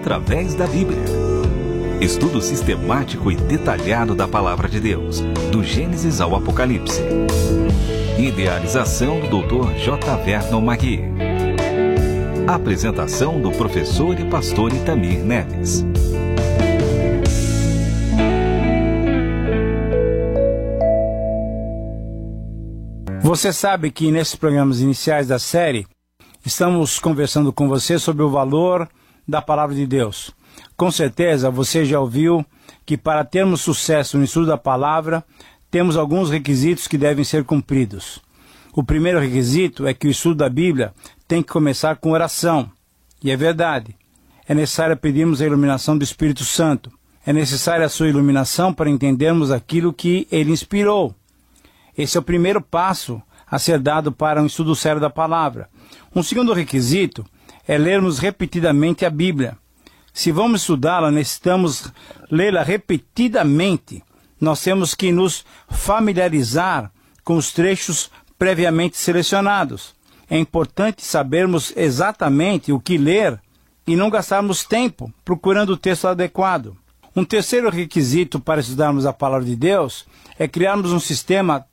Através da Bíblia. Estudo sistemático e detalhado da Palavra de Deus, do Gênesis ao Apocalipse. Idealização do Dr. J. Vernon Magui. Apresentação do professor e pastor Itamir Neves. Você sabe que nesses programas iniciais da série, estamos conversando com você sobre o valor da Palavra de Deus. Com certeza você já ouviu que para termos sucesso no estudo da Palavra, temos alguns requisitos que devem ser cumpridos. O primeiro requisito é que o estudo da Bíblia tem que começar com oração. E é verdade. É necessário pedirmos a iluminação do Espírito Santo. É necessária a sua iluminação para entendermos aquilo que ele inspirou. Esse é o primeiro passo a ser dado para um estudo sério da Palavra. Um segundo requisito é lermos repetidamente a Bíblia. Se vamos estudá-la, necessitamos lê-la repetidamente. Nós temos que nos familiarizar com os trechos previamente selecionados. É importante sabermos exatamente o que ler e não gastarmos tempo procurando o texto adequado. Um terceiro requisito para estudarmos a Palavra de Deus é criarmos um sistema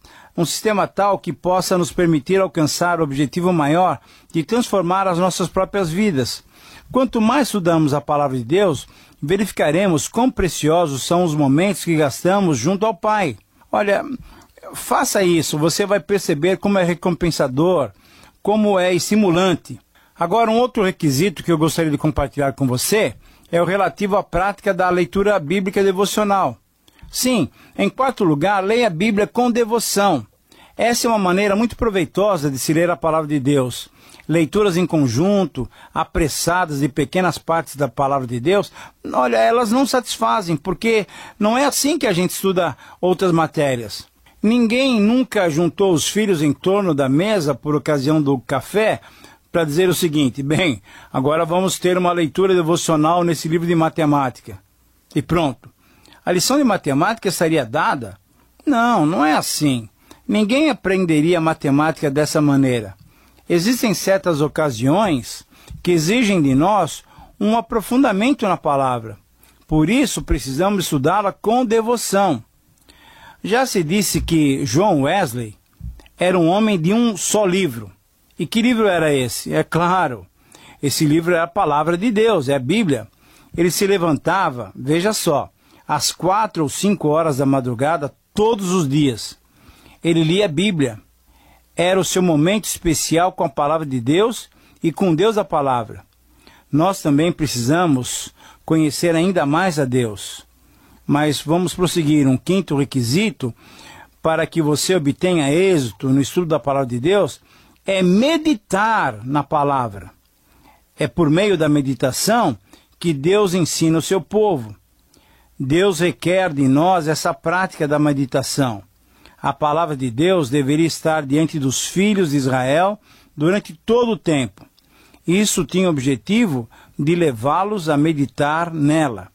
tal que possa nos permitir alcançar o objetivo maior de transformar as nossas próprias vidas. Quanto mais estudamos a Palavra de Deus, verificaremos quão preciosos são os momentos que gastamos junto ao Pai. Olha, faça isso, você vai perceber como é recompensador, como é estimulante. Agora, um outro requisito que eu gostaria de compartilhar com você é o relativo à prática da leitura bíblica devocional. Sim, em quarto lugar, leia a Bíblia com devoção. Essa é uma maneira muito proveitosa de se ler a Palavra de Deus. Leituras em conjunto, apressadas de pequenas partes da Palavra de Deus, olha, elas não satisfazem, porque não é assim que a gente estuda outras matérias. Ninguém nunca juntou os filhos em torno da mesa por ocasião do café para dizer o seguinte: bem, agora vamos ter uma leitura devocional nesse livro de matemática. E pronto. A lição de matemática estaria dada? Não, não é assim. Ninguém aprenderia matemática dessa maneira. Existem certas ocasiões que exigem de nós um aprofundamento na palavra. Por isso, precisamos estudá-la com devoção. Já se disse que John Wesley era um homem de um só livro. E que livro era esse? É claro, esse livro era a Palavra de Deus, é a Bíblia. Ele se levantava, veja só, às 4 ou 5 horas da madrugada, todos os dias. Ele lia a Bíblia. Era o seu momento especial com a Palavra de Deus e com Deus a Palavra. Nós também precisamos conhecer ainda mais a Deus. Mas vamos prosseguir. Um quinto requisito para que você obtenha êxito no estudo da Palavra de Deus é meditar na Palavra. É por meio da meditação que Deus ensina o seu povo. Deus requer de nós essa prática da meditação. A palavra de Deus deveria estar diante dos filhos de Israel durante todo o tempo. Isso tinha o objetivo de levá-los a meditar nela.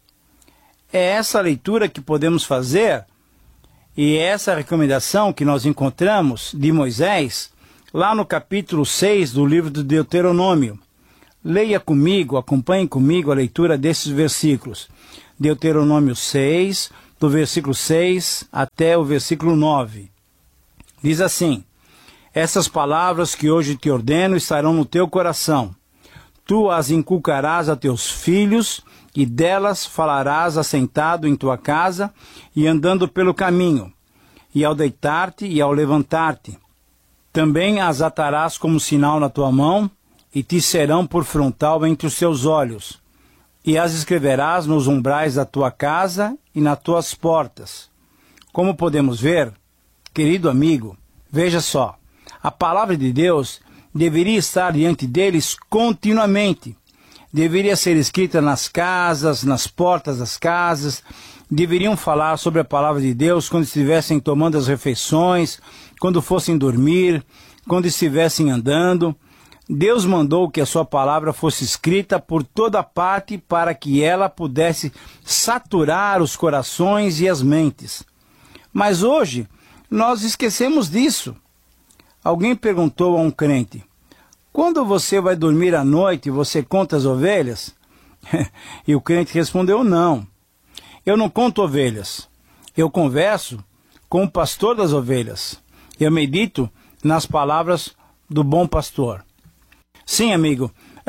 É essa leitura que podemos fazer e é essa recomendação que nós encontramos de Moisés lá no capítulo 6 do livro de Deuteronômio. Leia comigo, acompanhe comigo a leitura desses versículos. Deuteronômio 6, do versículo 6 até o versículo 9. Diz assim: essas palavras que hoje te ordeno estarão no teu coração. Tu as inculcarás a teus filhos, e delas falarás assentado em tua casa e andando pelo caminho, e ao deitar-te e ao levantar-te. Também as atarás como sinal na tua mão, e te serão por frontal entre os teus olhos. E as escreverás nos umbrais da tua casa e nas tuas portas. Como podemos ver, querido amigo, veja só, a palavra de Deus deveria estar diante deles continuamente. Deveria ser escrita nas casas, nas portas das casas. Deveriam falar sobre a palavra de Deus quando estivessem tomando as refeições, quando fossem dormir, quando estivessem andando. Deus mandou que a sua palavra fosse escrita por toda parte para que ela pudesse saturar os corações e as mentes. Mas hoje, nós esquecemos disso. Alguém perguntou a um crente: quando você vai dormir à noite, você conta as ovelhas? E o crente respondeu: não, eu não conto ovelhas, eu converso com o pastor das ovelhas, eu medito nas palavras do bom pastor. Sim, amigo,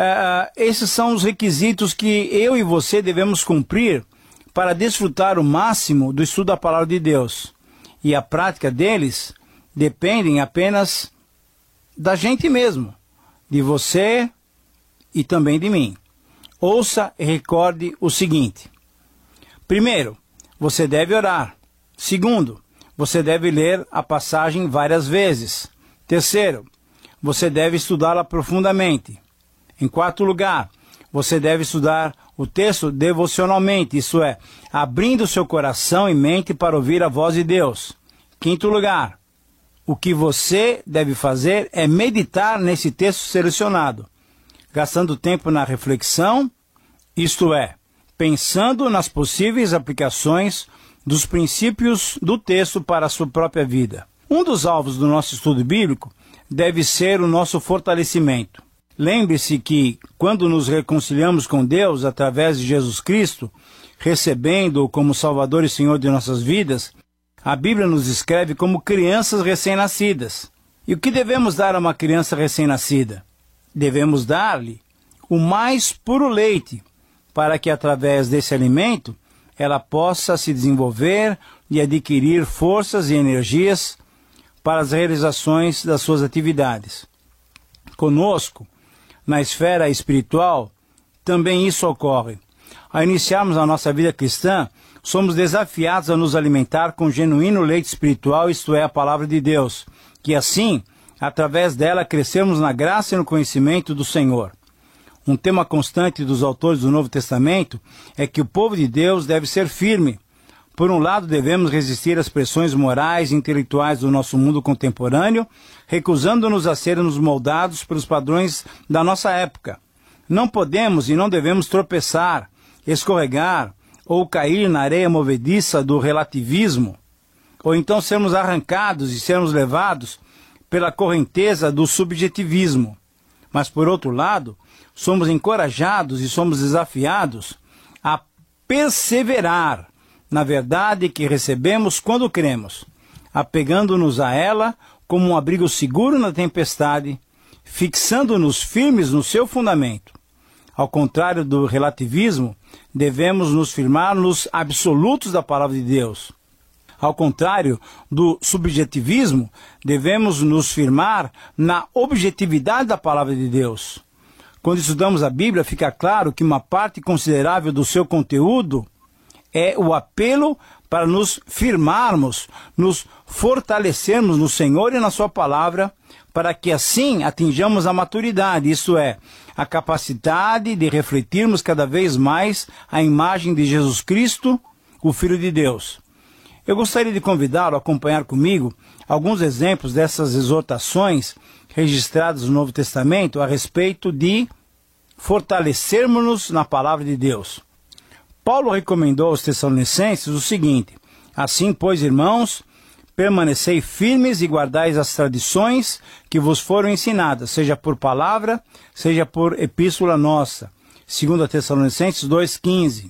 esses são os requisitos que eu e você devemos cumprir para desfrutar o máximo do estudo da palavra de Deus. E a prática deles dependem apenas da gente mesmo, de você e também de mim. Ouça e recorde o seguinte: primeiro, você deve orar. Segundo, você deve ler a passagem várias vezes. Terceiro, você deve estudá-la profundamente. Em quarto lugar, você deve estudar o texto devocionalmente, isso é, abrindo seu coração e mente para ouvir a voz de Deus. Quinto lugar, o que você deve fazer é meditar nesse texto selecionado, gastando tempo na reflexão, isto é, pensando nas possíveis aplicações dos princípios do texto para a sua própria vida. Um dos alvos do nosso estudo bíblico deve ser o nosso fortalecimento. Lembre-se que, quando nos reconciliamos com Deus através de Jesus Cristo, recebendo-o como Salvador e Senhor de nossas vidas, a Bíblia nos descreve como crianças recém-nascidas. E o que devemos dar a uma criança recém-nascida? Devemos dar-lhe o mais puro leite, para que através desse alimento ela possa se desenvolver e adquirir forças e energias para as realizações das suas atividades. Conosco, na esfera espiritual, também isso ocorre. Ao iniciarmos a nossa vida cristã, somos desafiados a nos alimentar com genuíno leite espiritual, isto é, a palavra de Deus, que assim, através dela, crescemos na graça e no conhecimento do Senhor. Um tema constante dos autores do Novo Testamento é que o povo de Deus deve ser firme. Por um lado, devemos resistir às pressões morais e intelectuais do nosso mundo contemporâneo, recusando-nos a sermos moldados pelos padrões da nossa época. Não podemos e não devemos tropeçar, escorregar ou cair na areia movediça do relativismo, ou então sermos arrancados e sermos levados pela correnteza do subjetivismo. Mas, por outro lado, somos encorajados e somos desafiados a perseverar na verdade que recebemos quando cremos, apegando-nos a ela como um abrigo seguro na tempestade, fixando-nos firmes no seu fundamento. Ao contrário do relativismo, devemos nos firmar nos absolutos da palavra de Deus. Ao contrário do subjetivismo, devemos nos firmar na objetividade da palavra de Deus. Quando estudamos a Bíblia, fica claro que uma parte considerável do seu conteúdo é o apelo para nos firmarmos, nos fortalecermos no Senhor e na sua palavra, para que assim atinjamos a maturidade, isto é, a capacidade de refletirmos cada vez mais a imagem de Jesus Cristo, o Filho de Deus. Eu gostaria de convidá-lo a acompanhar comigo alguns exemplos dessas exortações registradas no Novo Testamento a respeito de fortalecermos-nos na palavra de Deus. Paulo recomendou aos Tessalonicenses o seguinte: assim, pois, irmãos, permanecei firmes e guardais as tradições que vos foram ensinadas, seja por palavra, seja por epístola nossa. 2 Tessalonicenses 2,15.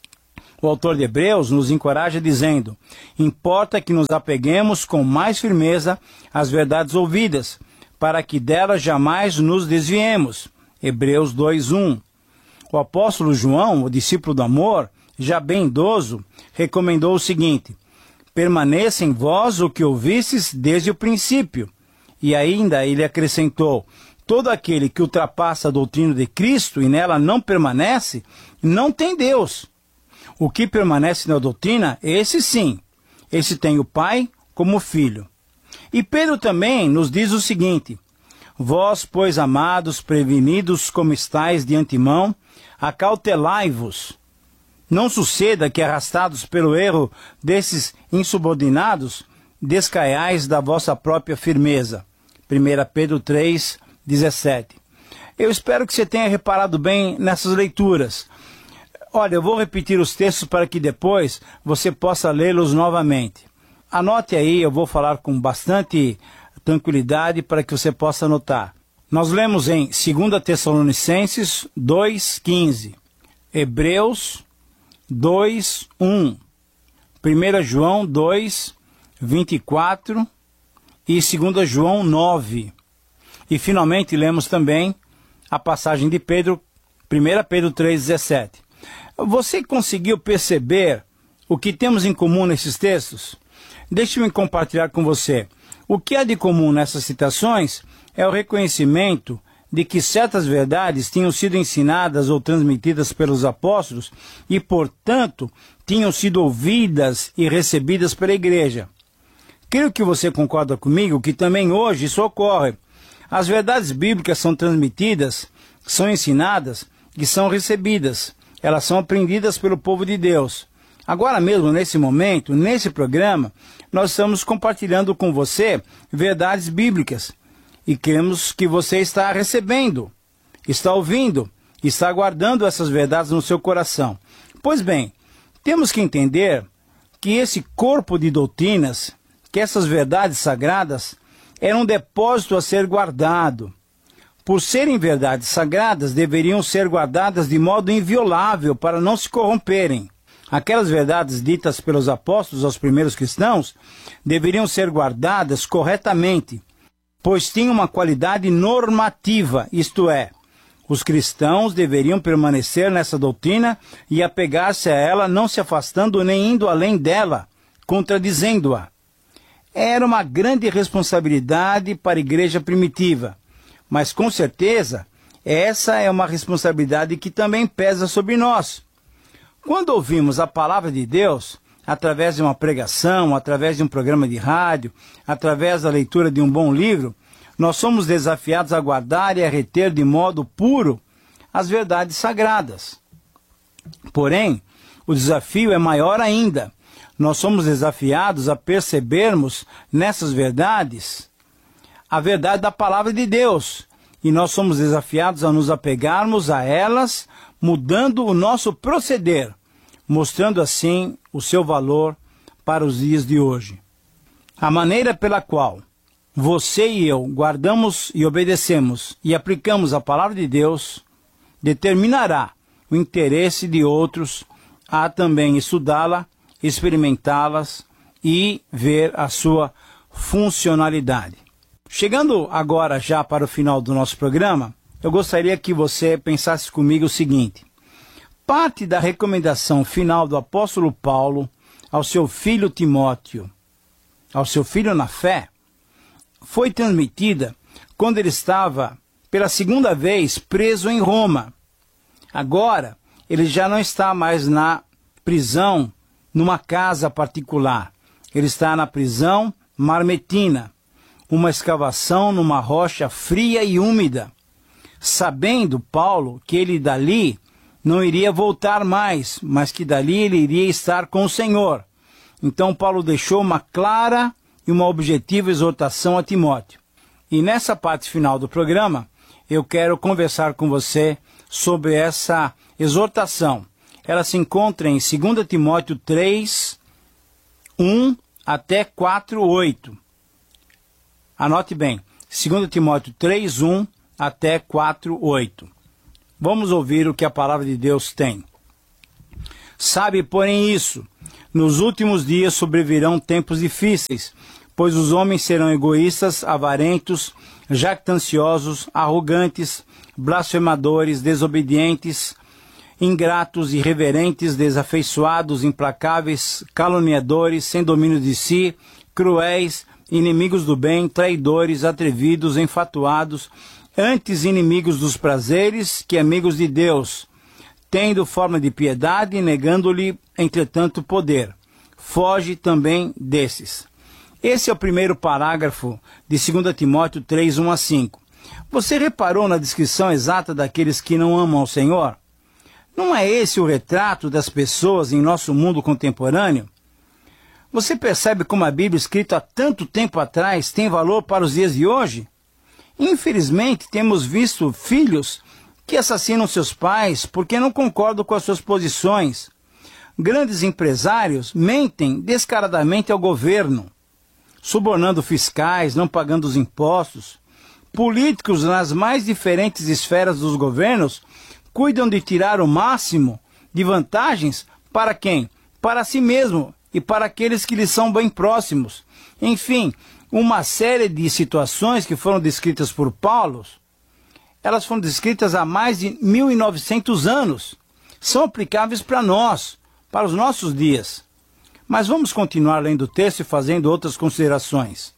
O autor de Hebreus nos encoraja dizendo: importa que nos apeguemos com mais firmeza às verdades ouvidas, para que delas jamais nos desviemos. Hebreus 2,1. O apóstolo João, o discípulo do amor, já bem idoso, recomendou o seguinte: permaneça em vós o que ouvistes desde o princípio. E ainda ele acrescentou: todo aquele que ultrapassa a doutrina de Cristo e nela não permanece, não tem Deus. O que permanece na doutrina, esse sim, esse tem o Pai como filho. E Pedro também nos diz o seguinte: vós, pois, amados, prevenidos como estáis de antemão, acautelai-vos. Não suceda que, arrastados pelo erro desses insubordinados, descaiais da vossa própria firmeza. 1 Pedro 3,17. Eu espero que você tenha reparado bem nessas leituras. Olha, eu vou repetir os textos para que depois você possa lê-los novamente. Anote aí, eu vou falar com bastante tranquilidade para que você possa anotar. Nós lemos em 2 Tessalonicenses 2,15. Hebreus 2, 1, 1 João 2, 24 e 2 João 9. E finalmente lemos também a passagem de Pedro, 1 Pedro 3, 17. Você conseguiu perceber o que temos em comum nesses textos? Deixe-me compartilhar com você. O que há de comum nessas citações é o reconhecimento de que certas verdades tinham sido ensinadas ou transmitidas pelos apóstolos e, portanto, tinham sido ouvidas e recebidas pela igreja. Creio que você concorda comigo que também hoje isso ocorre. As verdades bíblicas são transmitidas, são ensinadas e são recebidas. Elas são aprendidas pelo povo de Deus. Agora mesmo, nesse momento, nesse programa, nós estamos compartilhando com você verdades bíblicas. E queremos que você está recebendo, está ouvindo, está guardando essas verdades no seu coração. Pois bem, temos que entender que esse corpo de doutrinas, que essas verdades sagradas, era um depósito a ser guardado. Por serem verdades sagradas, deveriam ser guardadas de modo inviolável para não se corromperem. Aquelas verdades ditas pelos apóstolos aos primeiros cristãos deveriam ser guardadas corretamente, pois tinham uma qualidade normativa, isto é, os cristãos deveriam permanecer nessa doutrina e apegar-se a ela, não se afastando nem indo além dela, contradizendo-a. Era uma grande responsabilidade para a igreja primitiva, mas com certeza essa é uma responsabilidade que também pesa sobre nós. Quando ouvimos a palavra de Deus, através de uma pregação, através de um programa de rádio, através da leitura de um bom livro, nós somos desafiados a guardar e a reter de modo puro as verdades sagradas. Porém, o desafio é maior ainda. Nós somos desafiados a percebermos nessas verdades a verdade da palavra de Deus. E nós somos desafiados a nos apegarmos a elas, mudando o nosso proceder, mostrando assim o seu valor para os dias de hoje. A maneira pela qual você e eu guardamos e obedecemos e aplicamos a palavra de Deus determinará o interesse de outros a também estudá-la, experimentá-las e ver a sua funcionalidade. Chegando agora já para o final do nosso programa, eu gostaria que você pensasse comigo o seguinte: parte da recomendação final do apóstolo Paulo ao seu filho Timóteo, ao seu filho na fé, foi transmitida quando ele estava pela segunda vez preso em Roma. Agora, ele já não está mais na prisão, numa casa particular. Ele está na prisão marmetina, uma escavação numa rocha fria e úmida, sabendo Paulo que ele dali não iria voltar mais, mas que dali ele iria estar com o Senhor. Então Paulo deixou uma clara e uma objetiva exortação a Timóteo. E nessa parte final do programa, eu quero conversar com você sobre essa exortação. Ela se encontra em 2 Timóteo 3, 1 até 4, 8. Anote bem, 2 Timóteo 3, 1 até 4, 8. Vamos ouvir o que a palavra de Deus tem. Sabe, porém, isso: nos últimos dias sobrevirão tempos difíceis, pois os homens serão egoístas, avarentos, jactanciosos, arrogantes, blasfemadores, desobedientes, ingratos, irreverentes, desafeiçoados, implacáveis, caluniadores, sem domínio de si, cruéis, inimigos do bem, traidores, atrevidos, enfatuados, antes inimigos dos prazeres que amigos de Deus, tendo forma de piedade e negando-lhe, entretanto, poder. Foge também desses. Esse é o primeiro parágrafo de 2 Timóteo 3, 1 a 5. Você reparou na descrição exata daqueles que não amam ao Senhor? Não é esse o retrato das pessoas em nosso mundo contemporâneo? Você percebe como a Bíblia, escrita há tanto tempo atrás, tem valor para os dias de hoje? Infelizmente, temos visto filhos que assassinam seus pais porque não concordam com as suas posições. Grandes empresários mentem descaradamente ao governo, subornando fiscais, não pagando os impostos. Políticos nas mais diferentes esferas dos governos cuidam de tirar o máximo de vantagens para quem? Para si mesmo e para aqueles que lhes são bem próximos. Enfim, uma série de situações que foram descritas por Paulo, elas foram descritas há mais de 1900 anos. São aplicáveis para nós, para os nossos dias. Mas vamos continuar lendo o texto e fazendo outras considerações.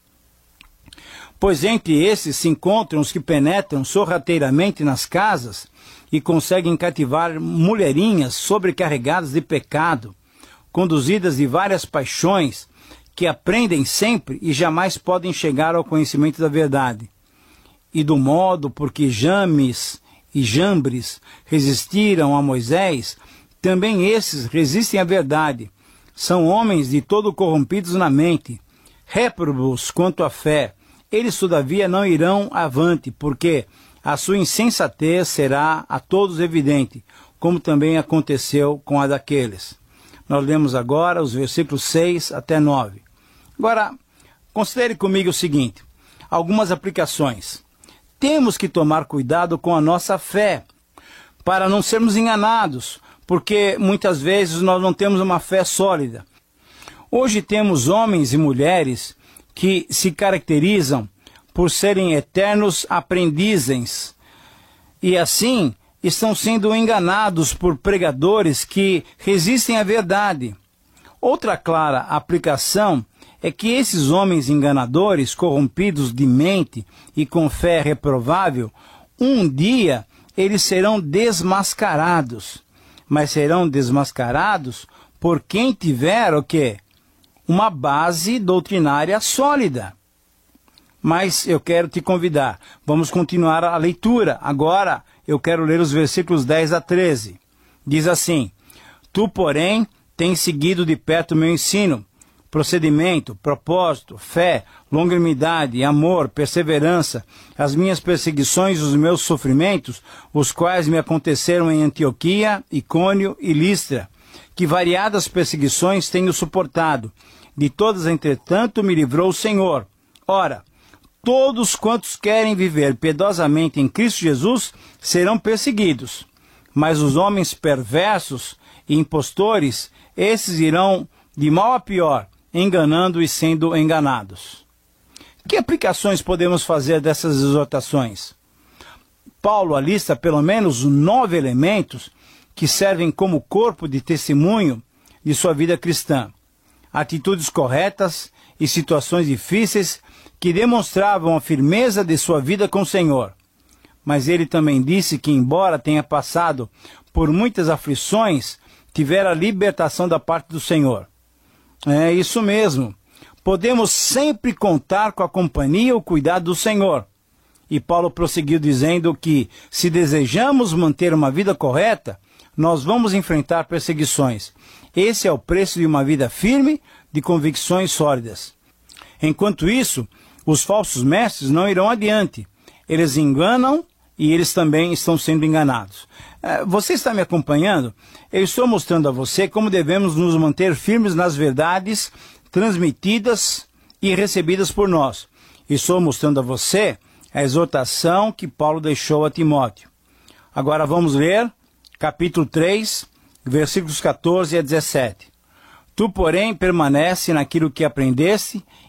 Pois entre esses se encontram os que penetram sorrateiramente nas casas e conseguem cativar mulherinhas sobrecarregadas de pecado, conduzidas de várias paixões, que aprendem sempre e jamais podem chegar ao conhecimento da verdade. E do modo por que James e Jambres resistiram a Moisés, também esses resistem à verdade. São homens de todo corrompidos na mente, réprobos quanto à fé. Eles, todavia, não irão avante, porque a sua insensatez será a todos evidente, como também aconteceu com a daqueles. Nós lemos agora os versículos 6 até 9. Agora, considere comigo o seguinte, algumas aplicações. Temos que tomar cuidado com a nossa fé, para não sermos enganados, porque muitas vezes nós não temos uma fé sólida. Hoje temos homens e mulheres que se caracterizam por serem eternos aprendizes, e assim estão sendo enganados por pregadores que resistem à verdade. Outra clara aplicação é que esses homens enganadores, corrompidos de mente e com fé reprovável, um dia eles serão desmascarados. Mas serão desmascarados por quem tiver o quê? Uma base doutrinária sólida. Mas eu quero te convidar. Vamos continuar a leitura. Agora eu quero ler os versículos 10 a 13. Diz assim: Tu, porém, tens seguido de perto o meu ensino, procedimento, propósito, fé, longanimidade, amor, perseverança, as minhas perseguições e os meus sofrimentos, os quais me aconteceram em Antioquia, Icônio e Listra, que variadas perseguições tenho suportado. De todas, entretanto, me livrou o Senhor. Ora, todos quantos querem viver piedosamente em Cristo Jesus serão perseguidos, mas os homens perversos e impostores, esses irão de mal a pior, enganando e sendo enganados. Que aplicações podemos fazer dessas exortações? Paulo alista pelo menos 9 elementos que servem como corpo de testemunho de sua vida cristã. Atitudes corretas e situações difíceis que demonstravam a firmeza de sua vida com o Senhor. Mas ele também disse que, embora tenha passado por muitas aflições, tivera libertação da parte do Senhor. É isso mesmo. Podemos sempre contar com a companhia e o cuidado do Senhor. E Paulo prosseguiu dizendo que, se desejamos manter uma vida correta, nós vamos enfrentar perseguições. Esse é o preço de uma vida firme, de convicções sólidas. Enquanto isso, os falsos mestres não irão adiante. Eles enganam e eles também estão sendo enganados. Você está me acompanhando? Eu estou mostrando a você como devemos nos manter firmes nas verdades transmitidas e recebidas por nós. Estou mostrando a você a exortação que Paulo deixou a Timóteo. Agora vamos ler capítulo 3, versículos 14 a 17. Tu, porém, permanece naquilo que aprendeste